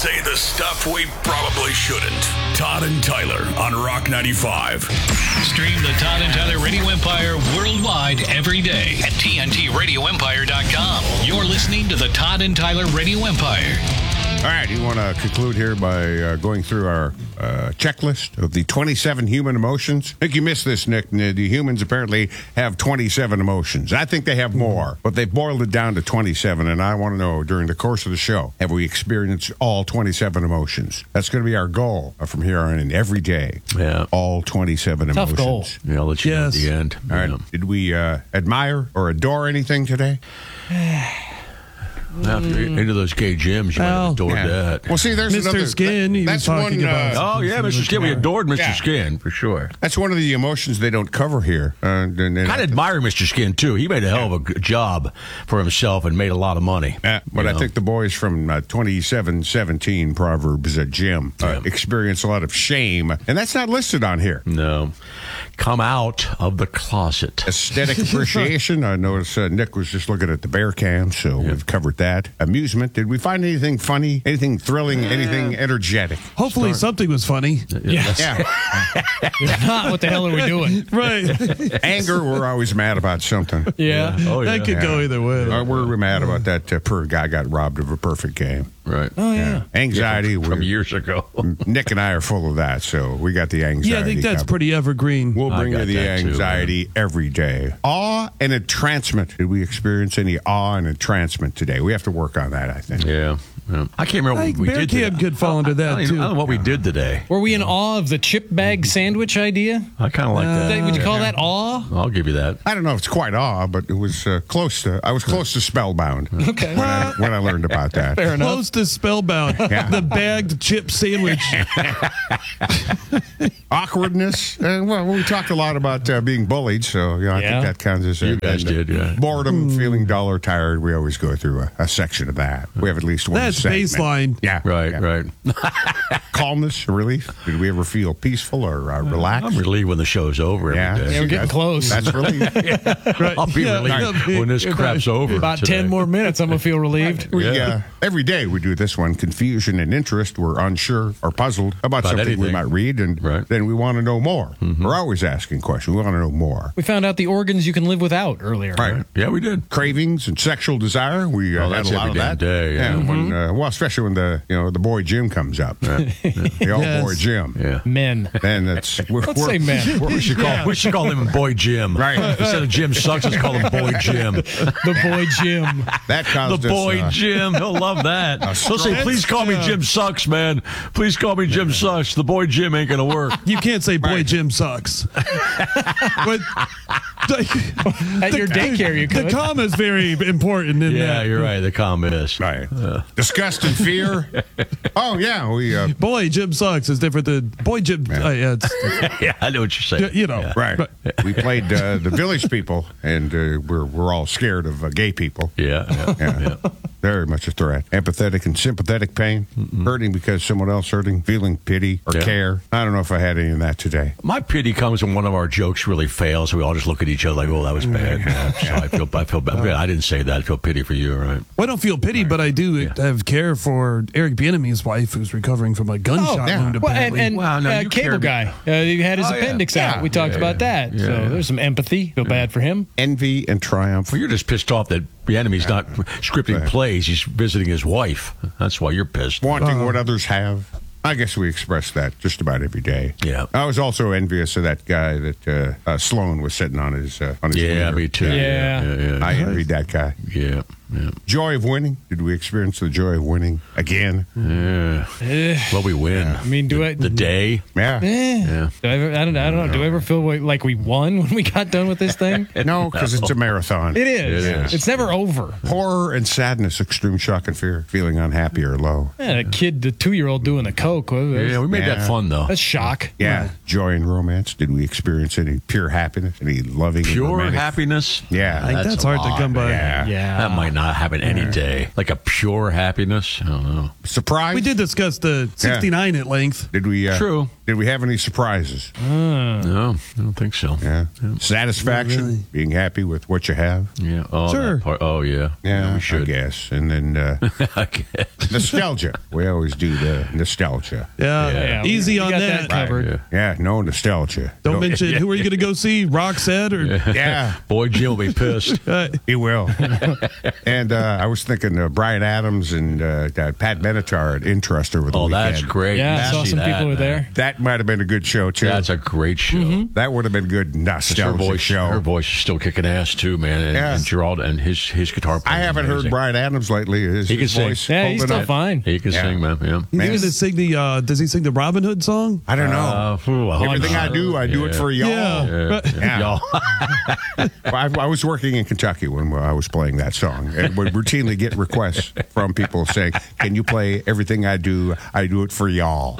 say the stuff we probably shouldn't. Todd and Tyler on Rock 95. Stream the Todd and Tyler Radio Empire worldwide every day at TNTRadioEmpire.com. You're listening to the Todd and Tyler Radio Empire. All right, you want to conclude here by going through our checklist of the 27 human emotions? I think you missed this, Nick. The humans apparently have 27 emotions. I think they have more, but they've boiled it down to 27, and I want to know, during the course of the show, have we experienced all 27 emotions? That's going to be our goal from here on in every day. Yeah. All 27 Tough emotions. goal. Yeah, I'll let you know at the end. All right. Yeah. Did we admire or adore anything today? Now, if you're into those gay gyms, you might have adored that. Well, see, there's Mr. another... Skin, he was that's talking one, about. Oh, yeah, Mr. Skin. We adored Mr. Yeah. Skin, for sure. That's one of the emotions they don't cover here. Kind of admire Mr. Skin, too. He made a hell of a good job for himself and made a lot of money. But I think the boys from 2717 Proverbs at Gym experience a lot of shame, and that's not listed on here. No. Come out of the closet. Aesthetic appreciation. I noticed Nick was just looking at the bear cam, so we've covered that. Amusement. Did we find anything funny, anything thrilling, anything energetic? Hopefully something was funny. Yes. Yeah. If not, what the hell are we doing? Right. Anger, we're always mad about something. Yeah. Oh, yeah. That could go either way. We're mad about that poor guy got robbed of a perfect game. Right. Oh, yeah. Anxiety. From years ago. Nick and I are full of that, so we got the anxiety. Yeah, I think that's covered. pretty evergreen. We'll bring I you got the that too, anxiety every day. Awe and entrancement. Did we experience any awe and entrancement today? We have to work on that, I think. Yeah. I can't remember I what think we bear did cam today. could fall into I that, don't too. know what we did today. Were we in awe of the chip bag sandwich idea? I kind of like that. Would you call that awe? I'll give you that. I don't know if it's quite awe, but it was close to. I was close to spellbound Okay. when I learned about that. Fair enough. Close to spellbound. Yeah. The bagged chip sandwich. Awkwardness. Well, we talked a lot about being bullied, so I Yeah. think that counts as You guys did, yeah. Boredom, feeling dull or tired. We always go through a section of that. We have at least one. That's segment. baseline. Yeah. Right, yeah. right. Calmness, relief. Did we ever feel peaceful or relaxed? I'm relieved when the show's over every Yeah. day. Yeah, we're getting close. That's relief. Right. I'll be Yeah, relieved yeah, when this crap's over. About today. 10 more minutes, I'm going to feel relieved. Every day we do this one. Confusion and interest. We're unsure or puzzled about something we anything. might read, and Right. then we want to know more. We're always asking questions. We want to know more. We found out the organs you can live without earlier. Right. Yeah, we did. Cravings and sexual desire. We had that's a lot every of that. damn day, yeah. when, well, especially when the boy Jim comes up. The old Yes. boy Jim. Yeah. Men. Then it's Let's say men. We should call him Boy Jim. Right. Instead of Jim Sucks, let's call him Boy Jim. The boy Jim. that The caused Boy us, Jim. He'll love that. He'll say, please call me Jim Sucks, man. Please call me Jim Sucks. The Boy Jim ain't going to work. You can't say boy Right. Jim sucks. But At your daycare, you the could. comma is very important in Yeah, that. you're right. The comment is. Right. Disgust and fear. Oh, yeah. We Boy Jim sucks is different than boy Jim. Yeah, Yeah, I know what you're saying. you know. Yeah. Right. We played the village people, and we're all scared of gay people. Yeah. Yeah. Very much a threat. Empathetic and sympathetic pain. Hurting because someone else hurting. Feeling pity or Yeah. care. I don't know if I had any of that today. My pity comes when one of our jokes really fails, so we all just look at each other like, "Oh, that was bad." So I feel bad. I didn't say that. I feel pity for you, right? Well, I don't feel pity, but I do have care for Eric Bieniemy's wife, who's recovering from a gunshot yeah. wound. Well, Apparently. and Wow, no, you cable cared. guy, he had his Oh, yeah. appendix out. Yeah. We talked about that. Yeah, So yeah. there's some empathy. Feel bad for him. Envy and triumph. Well, you're just pissed off that the enemy's not scripting plays. He's visiting his wife. That's why you're pissed. Wanting what others have. I guess we express that just about every day. Yeah. I was also envious of that guy that Sloan was sitting on his Yeah, leader. me too. Yeah. I envied that guy. Yeah. Joy of winning. Did we experience the joy of winning again? Well, we win. I mean, do I? The day. Yeah. Yeah. I don't know. Do I ever feel like we won when we got done with this thing? No, because it's a marathon. It is. It is. It's never over. Horror and sadness, extreme shock and fear, feeling unhappy or low. Yeah, the 2-year-old doing the coke. Yeah, we made Yeah. that fun, though. That's shock. Yeah. Joy and romance. Did we experience any pure happiness? Any loving and Pure romantic- happiness. Yeah. I think that's hard to come by. Yeah. Yeah. That might not happen any day. Like a pure happiness. I don't know. Surprise? We did discuss the 69 at length. Did we? True. Did we have any surprises? No, I don't think so. Yeah. Satisfaction, Not really. being happy with what you have. Yeah. Oh, Sure. that part. Oh, yeah. Yeah, we should. I guess. And then I guess. nostalgia. We always do the nostalgia. Yeah, easy we on got that. covered. Yeah. Yeah, no nostalgia. Don't mention who are you going to go see? Roxette or Yeah, Boy, Jim will be pissed. he will. And I was thinking Brian Adams and Pat Benatar at Intrust over the Oh, weekend. that's great. Yeah, I You saw see some that, people were man. there. That might have been a good show, too. That's a great show. That would have been good Her nostalgia voice, show. her voice is still kicking ass too, man. And, Yeah. and Gerald and his guitar. I playing is haven't heard amazing. Brian Adams lately. Is He can his sing. voice Yeah, he's holding still up? fine. He can Yeah. sing, man. Yeah. He's going to sing the. Does he sing the Robin Hood song? I don't know. I hope Everything not. I do it for y'all. Yeah. Yeah. Y'all. I was working in Kentucky when I was playing that song, and would routinely get requests from people saying, "Can you play Everything I do it for y'all?"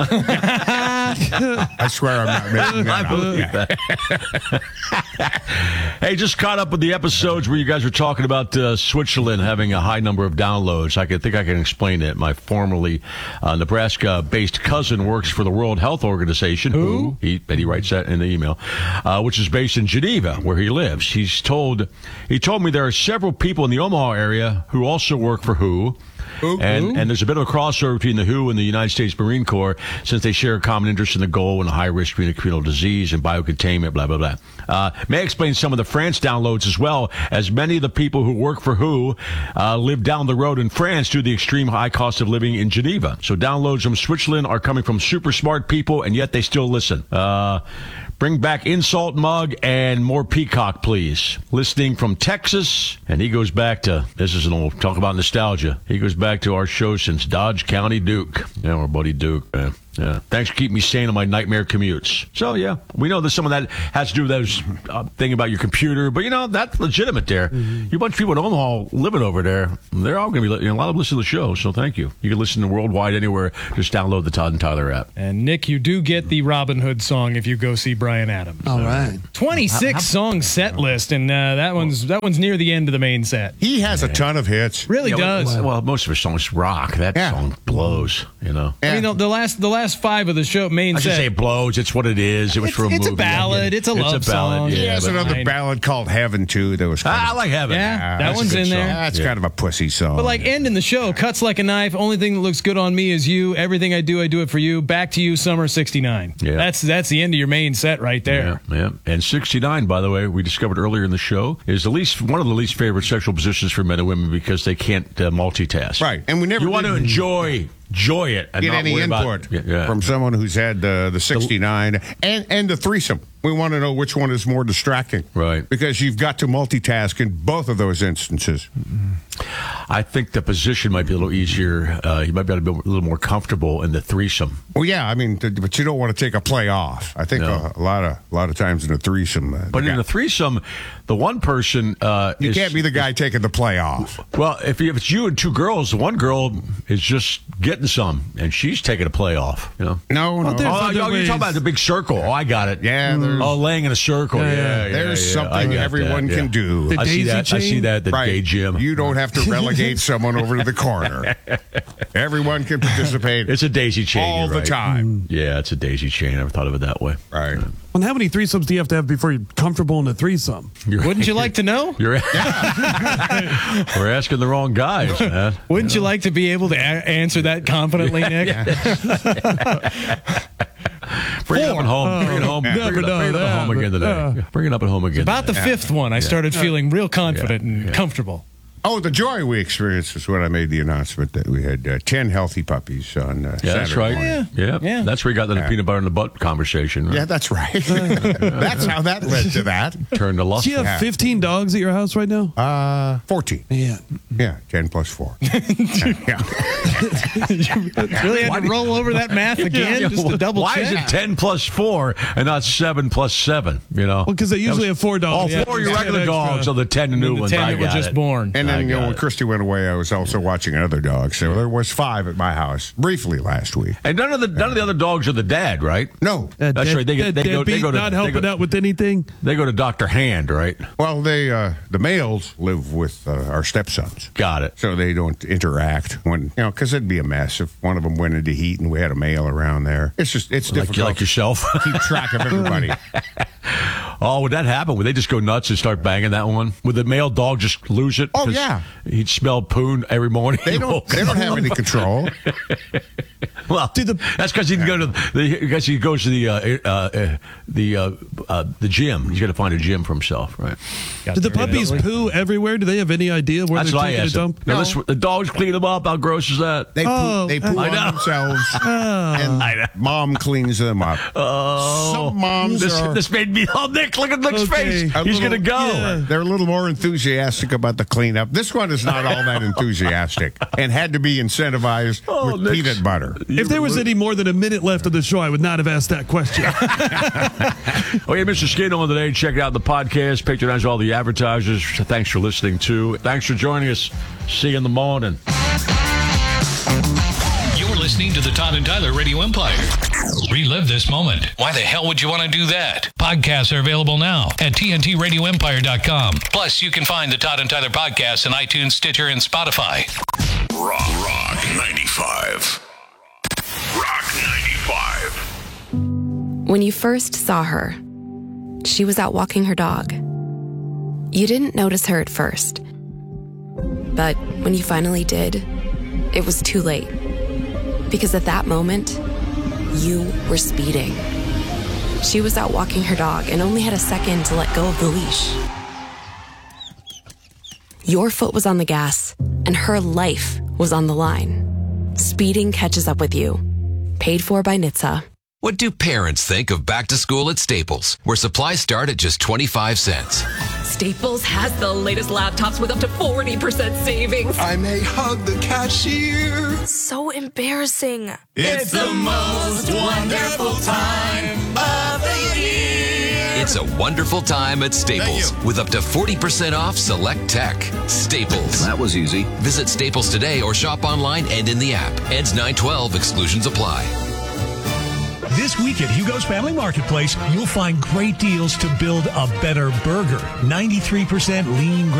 I swear I'm not making that I believe up. that. Hey, just caught up with the episodes where you guys were talking about Switzerland having a high number of downloads. I think I can explain it. My formerly Nebraska-based cousin works for the World Health Organization. Who? He writes that in the email, which is based in Geneva, where he lives. He told me there are several people in the Omaha area who also work for WHO. And there's a bit of a crossover between the WHO and the United States Marine Corps, since they share a common interest in the goal and high risk communicable disease and biocontainment, blah, blah, blah. May explain some of the France downloads as well, as many of the people who work for WHO live down the road in France due to the extreme high cost of living in Geneva. So downloads from Switzerland are coming from super smart people, and yet they still listen. Bring back Insult Mug and more Peacock, please. Listening from Texas, and he goes back to, this is an old, talk about nostalgia. He goes back to our show since Dodge County Duke. Yeah, our buddy Duke, man. Yeah. Thanks for keeping me sane on my nightmare commutes. So, yeah, we know that some of that has to do with those thing about your computer, but, that's legitimate there. You bunch of people in Omaha living over there, they're all going to be, a lot of them listen to the show, so thank you. You can listen to worldwide anywhere. Just download the Todd and Tyler app. And Nick, you do get the Robin Hood song if you go see Brian Adams. All right. 26 song set list, and that one's near the end of the main set. He has a ton of hits. Really does. Well, most of his songs rock. That song blows, Yeah. I mean, the last 5 of the show main I should set. say blows. It's what it is. It was for a movie. It's a ballad. It's a love song. He Yeah, has but another ballad called Heaven, too. That was kind I of, like Heaven. Yeah, that That's a one's good in there. song. that's kind of a pussy song. But ending the show, cuts like a knife. Only thing that looks good on me is you. Everything I do it for you. Back to you, summer '69. Yeah. That's the end of your main set right there. Yeah. And 69, by the way, we discovered earlier in the show, is one of the least favorite sexual positions for men and women because they can't multitask. Right. And we never You want to did enjoy it and get not any worry input about, from someone who's had the 69 and the threesome. We want to know which one is more distracting. Right. Because you've got to multitask in both of those instances. I think the position might be a little easier. You might be able to be a little more comfortable in the threesome. Well, yeah, I mean, but you don't want to take a play off. I think No. a lot of times in a threesome. But in a threesome, the one person you can't be the guy taking the play off. Well, if it's you and two girls, the one girl is just getting some, and she's taking a play off. No. there's Oh, other you're ways. talking about the big circle. Oh, I got it. Yeah, there's- Oh, laying in a circle. Yeah, There's I something got everyone that, can do. The I see daisy that. I see chain? that. The gay gym. You don't have to relegate someone over to the corner. Everyone can participate It's a daisy chain. all you're the right. time. Yeah, it's a daisy chain. I never thought of it that way. Right. Well, how many threesomes do you have to have before you're comfortable in a threesome? Wouldn't you like to know? We're asking the wrong guys, man. Wouldn't you like to be able to answer that confidently, Nick? Bring it up at home. Bring it home. Never Bring it know up at that, home again but, today. Bring it up at home again. About the 5th one, I started feeling real confident and comfortable. Oh, the joy we experienced was when I made the announcement that we had 10 healthy puppies on Yeah, Saturday that's right. morning. Yeah. That's where you got the peanut butter in the butt conversation. Right? Yeah, that's right. That's how that led to that. Turn to lust. Do you have 15 dogs at your house right now? 14. Yeah. Yeah, 10 plus 4. Yeah. Really had to roll over that math again just to double Why check. is it 10 plus 4 and not 7 plus 7? You know? Well, because they usually have 4 dogs. All 4 of your Yeah. regular Extra. dogs are the 10 new the ones. 10 I that were got just it. born. And then, when Christy went away, I was also watching another dog. So there was 5 at my house briefly last week. And none of the other dogs are the dad, right? No. That's right. They go to not helping out with anything. They go to Dr. Hand, right? Well, the males live with our stepsons. Got it. So they don't interact when, because it'd be a mess if one of them went into heat and we had a male around there. It's difficult. Like yourself. to keep track of everybody. Oh, would that happen? Would they just go nuts and start banging that one? Would the male dog just lose it? Oh, yeah. He'd smell poon every morning. They don't have any control. Well, that's because he goes to the gym. He's got to find a gym for himself, right? Do the puppies poo everywhere? Do they have any idea where That's they're what I taking a asked dump? him. Now, the dogs clean them up. How gross is that? They poo on themselves, and mom cleans them up. Oh, some moms this made me. Oh, Nick, look at Nick's face. He's going to go. Yeah. They're a little more enthusiastic about the cleanup. This one is not all that enthusiastic, and had to be incentivized with peanut butter. If there was any more than a minute left of the show, I would not have asked that question. Okay, Mr. Skin on today. Check out the podcast. Patronize all the advertisers. Thanks for listening, too. Thanks for joining us. See you in the morning. You're listening to the Todd and Tyler Radio Empire. Relive this moment. Why the hell would you want to do that? Podcasts are available now at TNTRadioEmpire.com. Plus, you can find the Todd and Tyler podcast on iTunes, Stitcher, and Spotify. Rock 95. Rock 95. When you first saw her, she was out walking her dog. You didn't notice her at first. But when you finally did, it was too late. Because at that moment, you were speeding. She was out walking her dog and only had a second to let go of the leash. Your foot was on the gas, and her life was on the line. Speeding catches up with you. Paid for by NHTSA. What do parents think of back to school at Staples, where supplies start at just 25 cents? Staples has the latest laptops with up to 40% savings. I may hug the cashier. So embarrassing. It's the most wonderful time of the year. It's a wonderful time at Staples with up to 40% off select tech. Staples. That was easy. Visit Staples today or shop online and in the app. Ends 9/12. Exclusions apply. This week at Hugo's Family Marketplace, you'll find great deals to build a better burger. 93% lean